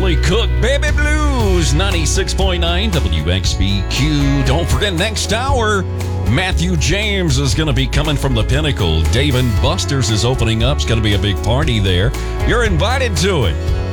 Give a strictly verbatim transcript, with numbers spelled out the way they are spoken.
Ashley Cook, Baby Blues, ninety-six point nine W X B Q. Don't forget, next hour, Matthew James is going to be coming from the Pinnacle. Dave and Buster's is opening up. It's going to be a big party there. You're invited to it.